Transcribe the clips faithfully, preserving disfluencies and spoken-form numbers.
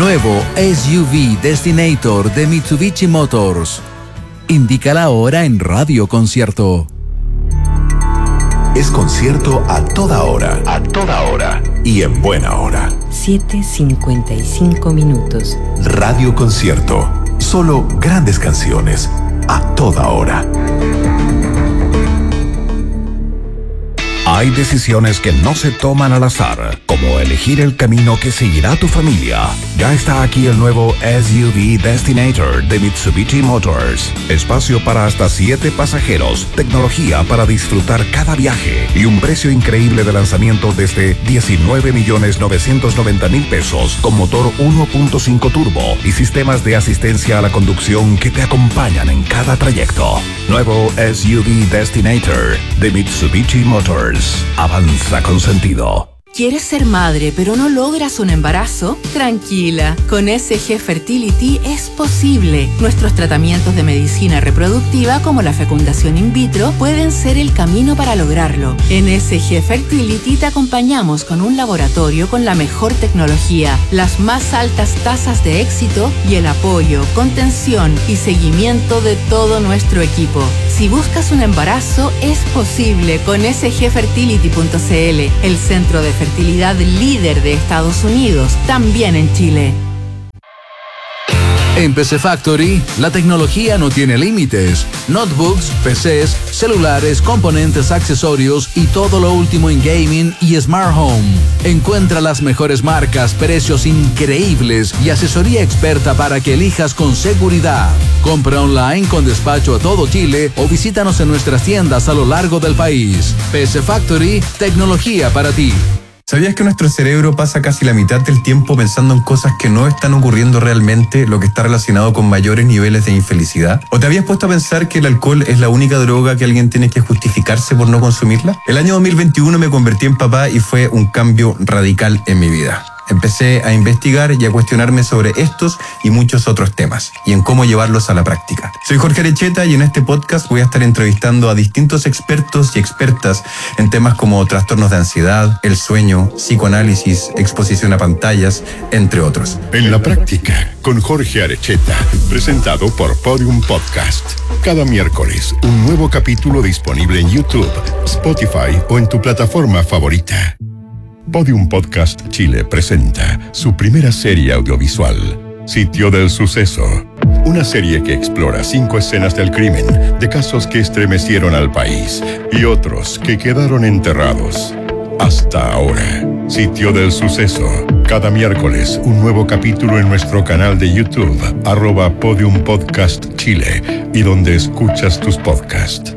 Nuevo S U V Destinator de Mitsubishi Motors. Indica la hora en Radio Concierto. Es concierto a toda hora. A toda hora. Y en buena hora. siete cincuenta y cinco minutos. Radio Concierto. Solo grandes canciones. A toda hora. Hay decisiones que no se toman al azar, como elegir el camino que seguirá tu familia. Ya está aquí el nuevo S U V Destinator de Mitsubishi Motors. Espacio para hasta siete pasajeros, tecnología para disfrutar cada viaje y un precio increíble de lanzamiento desde diecinueve millones novecientos noventa mil pesos con motor uno punto cinco turbo y sistemas de asistencia a la conducción que te acompañan en cada trayecto. Nuevo S U V Destinator de Mitsubishi Motors. Avanza con sentido. ¿Quieres ser madre pero no logras un embarazo? Tranquila, con S G Fertility es posible. Nuestros tratamientos de medicina reproductiva como la fecundación in vitro pueden ser el camino para lograrlo. En S G Fertility te acompañamos con un laboratorio con la mejor tecnología, las más altas tasas de éxito y el apoyo, contención y seguimiento de todo nuestro equipo. Si buscas un embarazo, es posible con S G Fertility punto C L, el centro de fertilidad líder de Estados Unidos, también en Chile. En P C Factory, la tecnología no tiene límites. Notebooks, P Cs, celulares, componentes, accesorios y todo lo último en gaming y smart home. Encuentra las mejores marcas, precios increíbles y asesoría experta para que elijas con seguridad. Compra online con despacho a todo Chile o visítanos en nuestras tiendas a lo largo del país. P C Factory, tecnología para ti. ¿Sabías que nuestro cerebro pasa casi la mitad del tiempo pensando en cosas que no están ocurriendo realmente, lo que está relacionado con mayores niveles de infelicidad? ¿O te habías puesto a pensar que el alcohol es la única droga que alguien tiene que justificarse por no consumirla? El año dos mil veintiuno me convertí en papá y fue un cambio radical en mi vida. Empecé a investigar y a cuestionarme sobre estos y muchos otros temas y en cómo llevarlos a la práctica. Soy Jorge Arecheta y en este podcast voy a estar entrevistando a distintos expertos y expertas en temas como trastornos de ansiedad, el sueño, psicoanálisis, exposición a pantallas, entre otros. En la práctica, con Jorge Arecheta, presentado por Podium Podcast. Cada miércoles, un nuevo capítulo disponible en YouTube, Spotify o en tu plataforma favorita. Podium Podcast Chile presenta su primera serie audiovisual, Sitio del Suceso. Una serie que explora cinco escenas del crimen, de casos que estremecieron al país y otros que quedaron enterrados. Hasta ahora, Sitio del Suceso. Cada miércoles, un nuevo capítulo en nuestro canal de YouTube, arroba Podium Podcast Chile, y donde escuchas tus podcasts.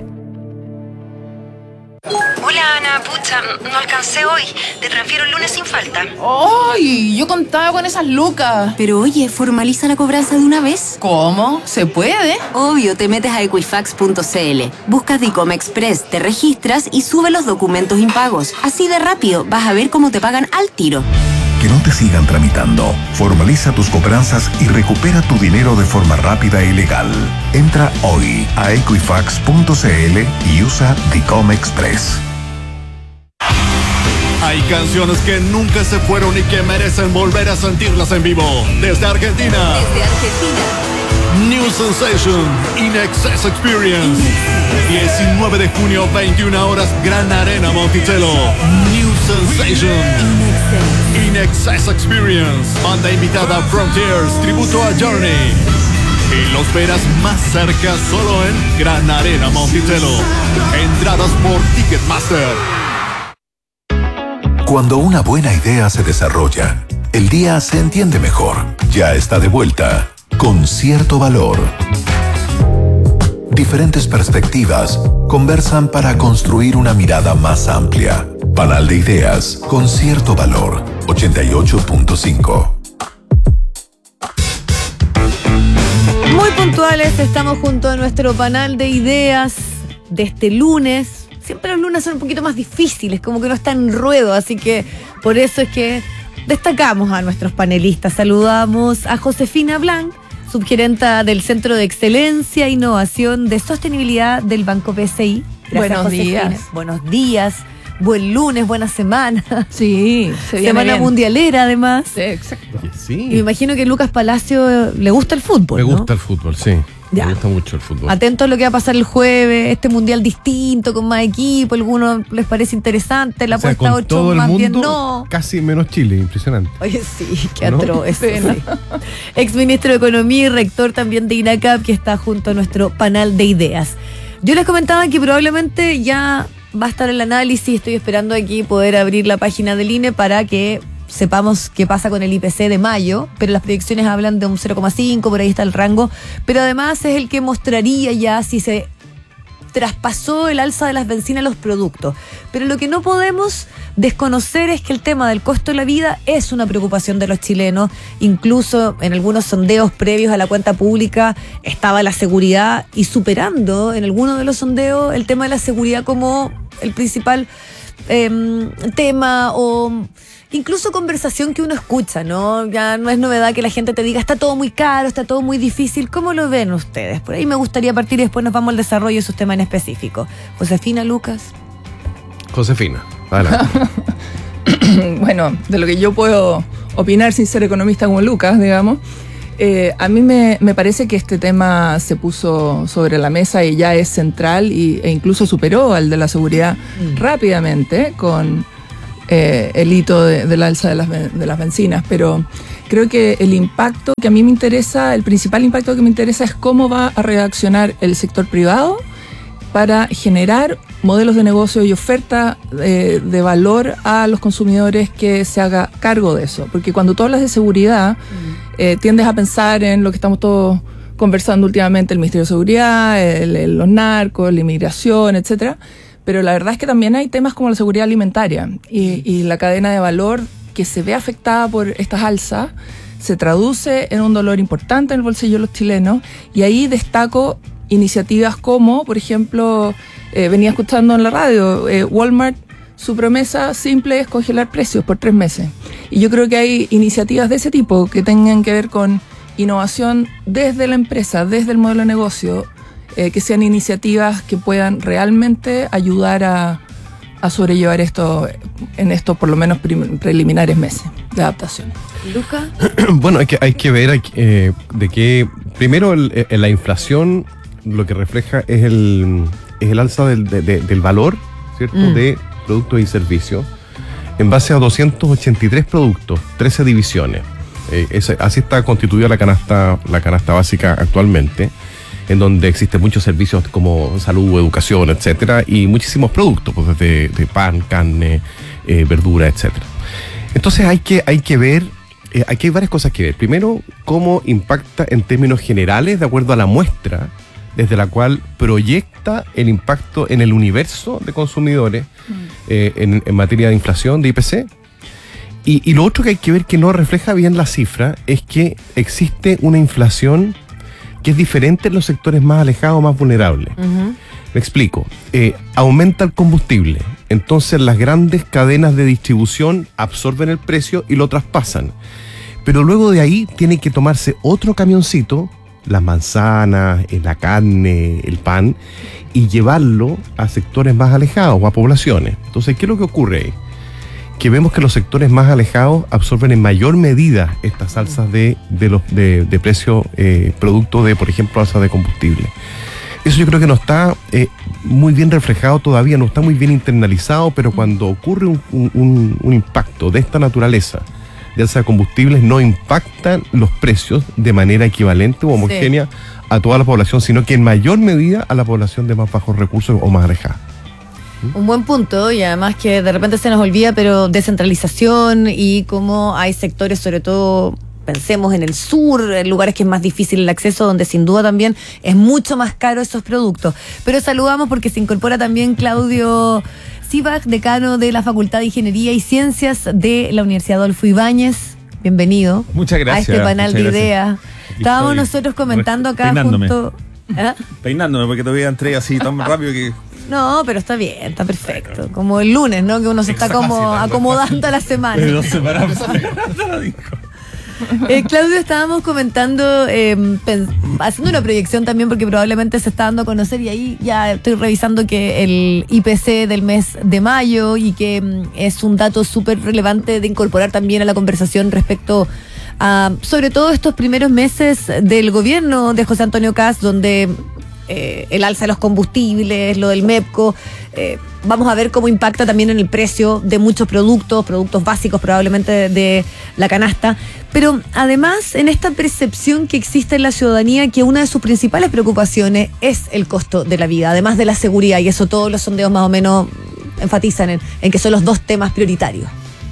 No alcancé hoy. Te transfiero el lunes sin falta. ¡Ay! Yo contaba con esas lucas. Pero oye, formaliza la cobranza de una vez. ¿Cómo? ¿Se puede? Obvio, te metes a equifax punto c l, buscas Dicom Express, te registras y sube los documentos impagos. Así de rápido, vas a ver cómo te pagan al tiro. Que no te sigan tramitando. Formaliza tus cobranzas y recupera tu dinero de forma rápida y legal. Entra hoy a equifax punto c l y usa Dicom Express. Hay canciones que nunca se fueron y que merecen volver a sentirlas en vivo. Desde Argentina. Desde Argentina. New Sensation, In Excess Experience. diecinueve de junio, veintiuna horas, Gran Arena Monticello. New Sensation, In Excess Experience. Banda invitada Frontiers, tributo a Journey. Y los verás más cerca solo en Gran Arena Monticello. Entradas por Ticketmaster. Cuando una buena idea se desarrolla, el día se entiende mejor. Ya está de vuelta, con cierto valor. Diferentes perspectivas conversan para construir una mirada más amplia. Panel de ideas con cierto valor, ochenta y ocho punto cinco. Muy puntuales, estamos junto a nuestro panel de ideas de este lunes. Siempre los lunes son un poquito más difíciles, como que no está en ruedo, así que por eso es que destacamos a nuestros panelistas. Saludamos a Josefina Blanc, subgerenta del Centro de Excelencia e Innovación de Sostenibilidad del Banco B C I. Gracias, Buenos Josefina. días. Buenos días. buen lunes, buena semana. Sí, se viene semana bien. mundialera además. Sí, exacto. Sí. Y me imagino que Lucas Palacio le gusta el fútbol, Me ¿no? gusta el fútbol, sí. Ya. Me gusta mucho el fútbol. Atento a lo que va a pasar el jueves, este mundial distinto, con más equipo, algunos les parece interesante, la O sea, apuesta con ocho todo el más mundo, bien no. casi menos Chile, impresionante. Oye, sí, qué ¿No? atroz eso, sí. Ex ministro de Economía y rector también de INACAP, que está junto a nuestro panel de ideas. Yo les comentaba que probablemente ya va a estar el análisis, estoy esperando aquí poder abrir la página del I N E para que sepamos qué pasa con el I P C de mayo, pero las proyecciones hablan de un cero coma cinco, por ahí está el rango, pero además es el que mostraría ya si se traspasó el alza de las bencinas a los productos. Pero lo que no podemos desconocer es que el tema del costo de la vida es una preocupación de los chilenos. Incluso en algunos sondeos previos a la cuenta pública estaba la seguridad y superando en algunos de los sondeos el tema de la seguridad como el principal eh, tema o incluso conversación que uno escucha, ¿no? Ya no es novedad que la gente te diga está todo muy caro, está todo muy difícil. ¿Cómo lo ven ustedes? Por ahí me gustaría partir y después nos vamos al desarrollo de esos temas en específico. Josefina, Lucas. Josefina, adelante. Bueno, de lo que yo puedo opinar sin ser economista como Lucas, digamos, eh, a mí me, me parece que este tema se puso sobre la mesa y ya es central y, e incluso superó al de la seguridad mm. rápidamente con eh, el hito de, del alza de las, de las bencinas, pero creo que el impacto que a mí me interesa, el principal impacto que me interesa es cómo va a reaccionar el sector privado para generar modelos de negocio y oferta eh, de valor a los consumidores que se haga cargo de eso. Porque cuando tú hablas de seguridad, mm. eh, tiendes a pensar en lo que estamos todos conversando últimamente, el Ministerio de Seguridad, el, el, los narcos, la inmigración, etcétera. Pero la verdad es que también hay temas como la seguridad alimentaria y, y la cadena de valor que se ve afectada por estas alzas se traduce en un dolor importante en el bolsillo de los chilenos, y ahí destaco iniciativas como, por ejemplo, eh, venía escuchando en la radio, eh, Walmart, su promesa simple es congelar precios por tres meses. Y yo creo que hay iniciativas de ese tipo que tengan que ver con innovación desde la empresa, desde el modelo de negocio, eh, que sean iniciativas que puedan realmente ayudar a, a sobrellevar esto en estos por lo menos prim- preliminares meses de adaptación. Luca. Bueno, hay que, hay que ver eh, de qué, primero el, el, la inflación lo que refleja es el, es el alza del, de, de, del valor, ¿cierto? Mm. De productos y servicios en base a doscientos ochenta y tres productos, trece divisiones. Eh, ese, así está constituida la canasta, la canasta básica actualmente, en donde existen muchos servicios como salud, educación, etcétera, y muchísimos productos, pues desde de pan, carne, eh, verdura, etcétera. Entonces hay que, hay que ver, eh, aquí hay varias cosas que ver. Primero, cómo impacta en términos generales, de acuerdo a la muestra, desde la cual proyecta el impacto en el universo de consumidores mm. eh, en, en materia de inflación, de I P C. Y, y lo otro que hay que ver, que no refleja bien la cifra, es que existe una inflación que es diferente en los sectores más alejados, más vulnerables. Uh-huh. Me explico. Eh, aumenta el combustible, entonces las grandes cadenas de distribución absorben el precio y lo traspasan. Pero luego de ahí tiene que tomarse otro camioncito, las manzanas, la carne, el pan, y llevarlo a sectores más alejados o a poblaciones. Entonces, ¿qué es lo que ocurre ahí? Que vemos que los sectores más alejados absorben en mayor medida estas alzas de, de, los, de, de precio eh, producto de, por ejemplo, alzas de combustible. Eso yo creo que no está eh, muy bien reflejado todavía, no está muy bien internalizado, pero cuando ocurre un, un, un impacto de esta naturaleza, de alza de combustibles, no impactan los precios de manera equivalente o homogénea sí. a toda la población, sino que en mayor medida a la población de más bajos recursos o más alejada. Un buen punto, y además que de repente se nos olvida, pero descentralización y cómo hay sectores, sobre todo pensemos en el sur, en lugares que es más difícil el acceso, donde sin duda también es mucho más caro esos productos. Pero saludamos porque se incorpora también Claudio Sivak, decano de la Facultad de Ingeniería y Ciencias de la Universidad Adolfo Ibáñez. Bienvenido. Muchas gracias. A este panel de gracias. ideas. Estábamos nosotros comentando acá Peinándome. junto... ¿Ah? Peinándome, porque todavía entré así tan rápido que... No, pero está bien, está perfecto. Como el lunes, ¿no? Que uno se está como acomodando a la semana. Pero separamos. Eh, Claudio, estábamos comentando, eh, pen- haciendo una proyección también, porque probablemente se está dando a conocer, y ahí ya estoy revisando que el I P C del mes de mayo, y que mm, es un dato súper relevante de incorporar también a la conversación respecto a, sobre todo, estos primeros meses del gobierno de José Antonio Kast, donde eh, el alza de los combustibles, lo del MEPCO, eh, vamos a ver cómo impacta también en el precio de muchos productos, productos básicos probablemente de, de la canasta. Pero además, en esta percepción que existe en la ciudadanía, que una de sus principales preocupaciones es el costo de la vida, además de la seguridad, y eso todos los sondeos más o menos enfatizan en, en que son los dos temas prioritarios.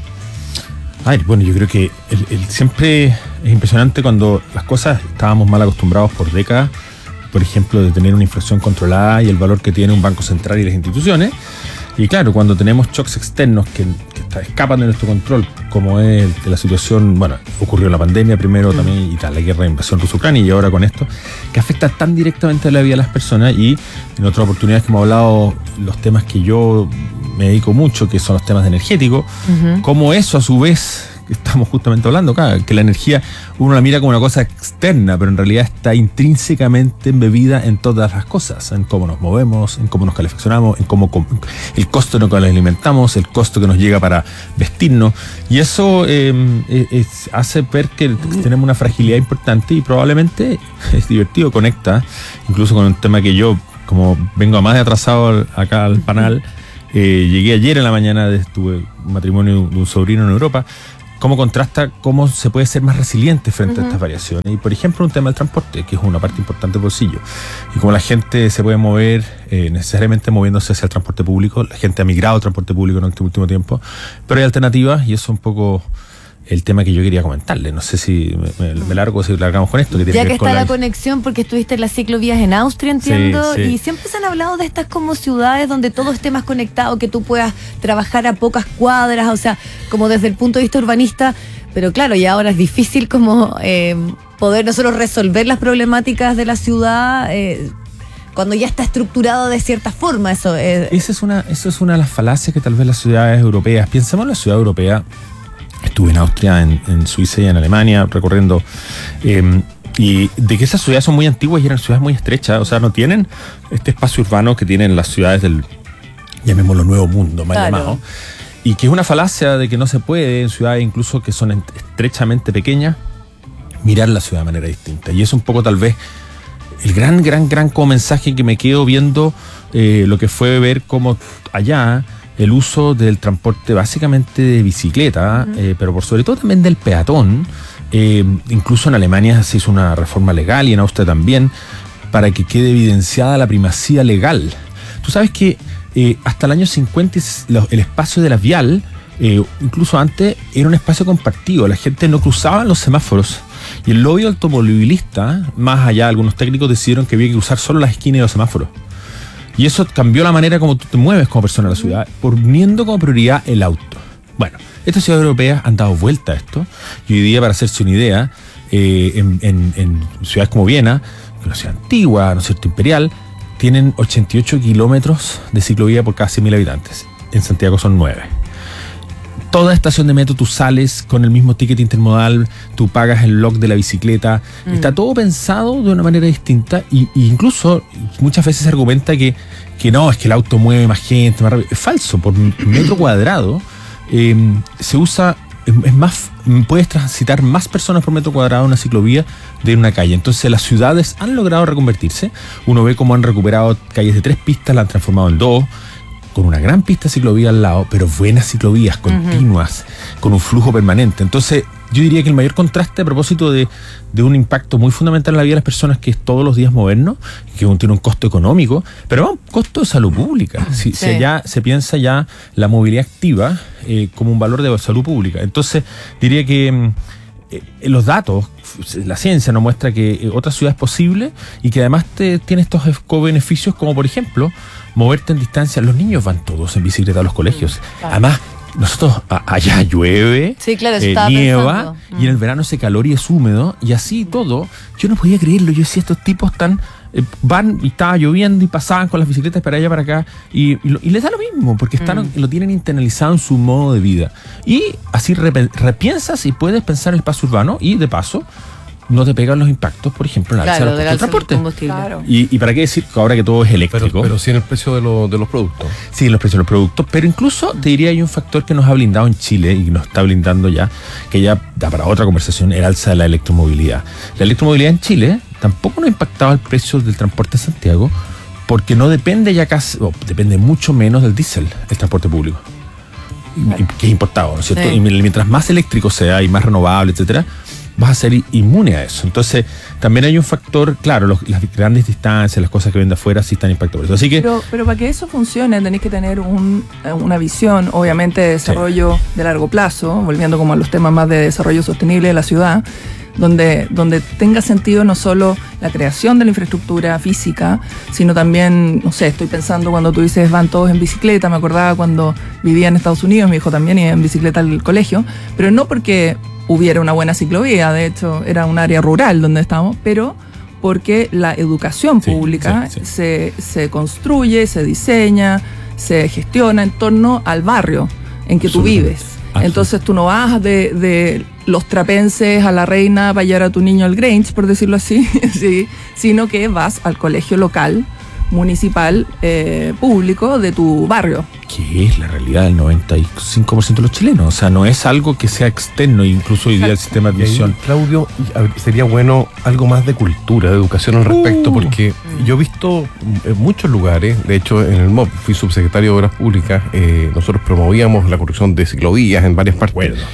Ay, bueno, yo creo que el, el siempre es impresionante cuando las cosas estábamos mal acostumbrados por décadas, por ejemplo, de tener una inflación controlada y el valor que tiene un banco central y las instituciones. Y claro, cuando tenemos shocks externos que, que escapan de nuestro control, como es de la situación, bueno, ocurrió la pandemia primero también, y tal, la guerra de invasión rusa-ucrania, y ahora con esto, que afecta tan directamente a la vida de las personas. Y en otras oportunidades que hemos hablado, los temas que yo me dedico mucho, que son los temas energéticos, uh-huh. Como eso a su vez, que estamos justamente hablando acá, que la energía uno la mira como una cosa externa, pero en realidad está intrínsecamente embebida en todas las cosas, en cómo nos movemos, en cómo nos calefaccionamos, en cómo el costo en el que nos alimentamos, el costo que nos llega para vestirnos, y eso eh, es, hace ver que tenemos una fragilidad importante, y probablemente es divertido, conecta incluso con un tema que yo, como vengo a más de atrasado acá al panel, eh, llegué ayer en la mañana, de, tuve un matrimonio de un sobrino en Europa. Cómo contrasta cómo se puede ser más resiliente frente uh-huh. a estas variaciones. Y, por ejemplo, un tema del transporte, que es una parte importante del bolsillo. Y cómo la gente se puede mover eh, necesariamente moviéndose hacia el transporte público. La gente ha migrado al transporte público en este último tiempo. Pero hay alternativas, y eso es un poco el tema que yo quería comentarle. No sé si me, me, me largo o si largamos con esto. Que tiene ya que, que ver está con la, la conexión, porque estuviste en las ciclovías en Austria, entiendo, sí, sí. Y siempre se han hablado de estas como ciudades donde todo esté más conectado, que tú puedas trabajar a pocas cuadras, o sea, como desde el punto de vista urbanista. Pero claro, ya ahora es difícil como eh, poder nosotros resolver las problemáticas de la ciudad eh, cuando ya está estructurado de cierta forma. Eso eh. Esa es una, eso es una de las falacias que tal vez las ciudades europeas, pensemos en la ciudad europea. Estuve en Austria, en, en Suiza y en Alemania recorriendo, eh, y de que esas ciudades son muy antiguas y eran ciudades muy estrechas, o sea, no tienen este espacio urbano que tienen las ciudades del, llamémoslo, nuevo mundo, mal Claro. llamado. Y que es una falacia de que no se puede en ciudades incluso que son estrechamente pequeñas mirar la ciudad de manera distinta. Y es un poco tal vez el gran, gran, gran como mensaje que me quedo viendo eh, lo que fue ver cómo allá el uso del transporte básicamente de bicicleta, uh-huh. eh, pero por sobre todo también del peatón. Eh, incluso en Alemania se hizo una reforma legal, y en Austria también, para que quede evidenciada la primacía legal. Tú sabes que Eh, hasta el año cincuenta el espacio de la vial, eh, incluso antes, era un espacio compartido. La gente no cruzaba los semáforos. Y el lobby automovilista, más allá, algunos técnicos decidieron que había que cruzar solo las esquinas de los semáforos. Y eso cambió la manera como tú te mueves como persona en la ciudad, poniendo como prioridad el auto. Bueno, estas ciudades europeas han dado vuelta a esto. Y hoy día, para hacerse una idea, eh, en, en, en ciudades como Viena, que es una ciudad antigua, ¿no es cierto?, imperial, tienen ochenta y ocho kilómetros de ciclovía por cada cien mil habitantes. En Santiago son nueve. Toda estación de metro tú sales con el mismo ticket intermodal, tú pagas el log de la bicicleta. Mm. Está todo pensado de una manera distinta, y, y incluso muchas veces se argumenta que, que no, es que el auto mueve más gente, más rápido. Es falso. Por metro cuadrado eh, se usa, es más, puedes transitar más personas por metro cuadrado en una ciclovía de una calle. Entonces las ciudades han logrado reconvertirse. Uno ve cómo han recuperado calles de tres pistas, la han transformado en dos, con una gran pista de ciclovía al lado, pero buenas ciclovías continuas, uh-huh. con un flujo permanente. Entonces yo diría que el mayor contraste a propósito de, de un impacto muy fundamental en la vida de las personas, que es todos los días movernos, que tiene un costo económico, pero un costo de salud pública. Si, sí. si allá se piensa ya la movilidad activa eh, como un valor de salud pública. Entonces diría que eh, los datos, la ciencia nos muestra que eh, otra ciudad es posible, y que además te, tiene estos co-beneficios, como por ejemplo moverte en distancia. Los niños van todos en bicicleta a los colegios. Claro. Además, nosotros a, allá llueve, sí, claro, eh, nieva, pensando. Y en el verano hace calor y es húmedo, y así todo. Yo no podía creerlo. Yo decía, estos tipos están eh, van y estaba lloviendo y pasaban con las bicicletas para allá, para acá, y, y, lo, y les da lo mismo, porque están, mm. lo tienen internalizado en su modo de vida. Y así rep- repiensas y puedes pensar el espacio urbano y, de paso, no te pegan los impactos, por ejemplo, en la claro, alza de los transportes. Claro. Y, y para qué decir que ahora que todo es eléctrico. Pero, pero sí en el precio de, lo, de los productos. Sí, en los precios de los productos. Pero incluso te diría hay un factor que nos ha blindado en Chile y nos está blindando ya, que ya da para otra conversación, el alza de la electromovilidad. La electromovilidad en Chile tampoco nos ha impactado el precio del transporte en Santiago, porque no depende ya casi, o depende mucho menos del diésel, el transporte público. Y, que es importado, ¿no es cierto? Sí. Y mientras más eléctrico sea y más renovable, etcétera, vas a ser inmune a eso. Entonces, también hay un factor, claro, los, las grandes distancias, las cosas que ven de afuera sí están impactadas por eso. Así que, pero, pero para que eso funcione tenéis que tener un, una visión, obviamente, de desarrollo sí. de largo plazo, volviendo como a los temas más de desarrollo sostenible de la ciudad, donde, donde tenga sentido no solo la creación de la infraestructura física, sino también, no sé, estoy pensando cuando tú dices van todos en bicicleta, me acordaba cuando vivía en Estados Unidos, mi hijo también iba en bicicleta al colegio, pero no porque hubiera una buena ciclovía, de hecho era un área rural donde estábamos, pero porque la educación pública sí, sí, sí. Se, se construye, se diseña, se gestiona en torno al barrio en que tú vives. Entonces tú no vas de, de los trapenses a la Reina para llevar a tu niño al Grange, por decirlo así, sí, sino que vas al colegio local, municipal, eh, público de tu barrio. Que es la realidad del noventa y cinco por ciento de los chilenos. O sea, no es algo que sea externo, incluso hoy día el sistema de admisión. Claudio, sería bueno algo más de cultura, de educación al respecto, uh, porque mm. yo he visto en muchos lugares, de hecho en el M O P fui subsecretario de Obras Públicas, eh, nosotros promovíamos la construcción de ciclovías en varias partes. Bueno.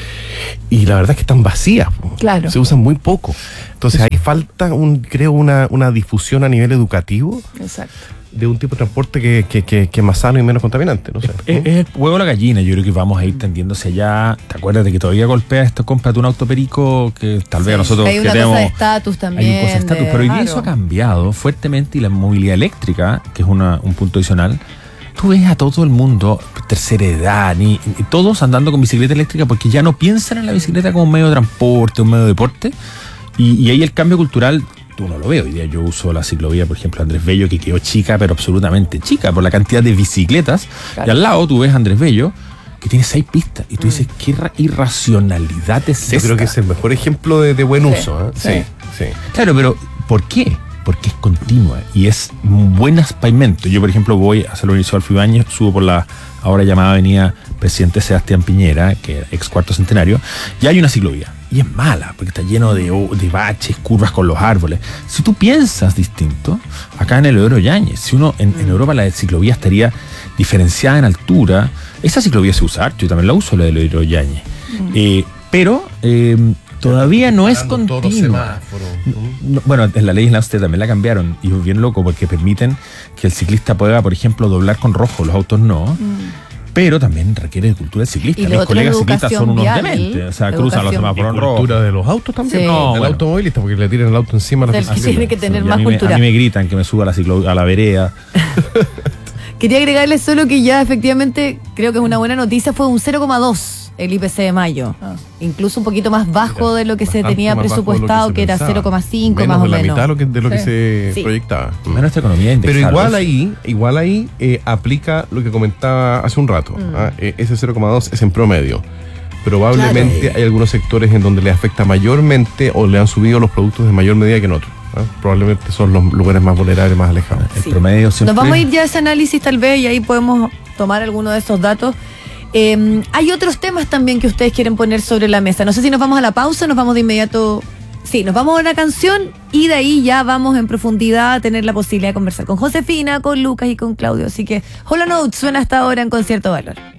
Y la verdad es que están vacías, claro. Se usan muy poco. Entonces ahí falta, un, creo, una, una difusión a nivel educativo. Exacto. De un tipo de transporte que, que, que, que es más sano y menos contaminante, no sé. Es, es el huevo o la gallina, yo creo que vamos a ir tendiéndose allá. ¿Te acuerdas de que todavía golpea esto? Cómprate un auto perico, que tal vez sí, nosotros hay una queremos, cosa de estatus también. Hay una cosa de estatus, pero hoy día claro. eso ha cambiado fuertemente y la movilidad eléctrica, que es una, un punto adicional, tú ves a todo el mundo, tercera edad, ni, ni todos andando con bicicleta eléctrica porque ya no piensan en la bicicleta como un medio de transporte, un medio de deporte, y, y ahí el cambio cultural tú no lo veo. Hoy día yo uso la ciclovía, por ejemplo, Andrés Bello, que quedó chica, pero absolutamente chica, por la cantidad de bicicletas. Claro. Y al lado tú ves a Andrés Bello, que tiene seis pistas, y tú mm. dices, ¿qué irracionalidad es esta? Yo creo que es el mejor ejemplo de, de buen sí. uso. ¿eh? Sí. sí, sí. Claro, pero ¿por qué? Porque es continua y es buenas pavimentos. Yo, por ejemplo, voy a San Lorenzo Alfio Ibáñez, subo por la ahora llamada avenida Presidente Sebastián Piñera, que es ex cuarto centenario, y hay una ciclovía. Y es mala, porque está lleno de, de baches, curvas con los árboles. Si tú piensas distinto, acá en el Eudoro Yáñez, si uno en, en Europa la ciclovía estaría diferenciada en altura, esa ciclovía se usa harto, yo también la uso, la del Eudoro Yáñez. Mm. Eh, pero eh, todavía no es continua. No, bueno, en la ley isla usted también la cambiaron, y es bien loco, porque permiten que el ciclista pueda, por ejemplo, doblar con rojo, los autos no. Mm. Pero también requiere de cultura del ciclista. Mis colegas ciclistas son unos vial, dementes. O sea, cruzan los semáforos rojos. ¿Cultura de los autos también? Sí. No, el bueno. automovilista, porque le tiran el auto encima a la bicicleta. Tiene que tener sí, más a cultura. Me, a mí me gritan que me suba a la, ciclo, a la vereda. Quería agregarles solo que ya efectivamente creo que es una buena noticia. Fue un cero coma dos el I P C de mayo. Ah. Incluso un poquito más bajo de lo que se tenía presupuestado, que, que era cero coma cinco más o menos. Menos de la mitad de lo que, de lo sí. que se sí. proyectaba. Menos esta economía indexada. Pero igual ahí, igual ahí eh, aplica lo que comentaba hace un rato. Mm. ¿ah? Eh, ese cero coma dos es en promedio. Probablemente claro. hay algunos sectores en donde le afecta mayormente o le han subido los productos de mayor medida que en otros. ¿ah? Probablemente son los lugares más vulnerables, más alejados. Sí. El promedio siempre... Nos vamos a ir ya a ese análisis tal vez y ahí podemos tomar alguno de esos datos. Eh, hay otros temas también que ustedes quieren poner sobre la mesa. No sé si nos vamos a la pausa, nos vamos de inmediato. Sí, nos vamos a una canción y de ahí ya vamos en profundidad a tener la posibilidad de conversar con Josefina, con Lucas y con Claudio. Así que Hollow Notes suena hasta ahora en Concierto Valor.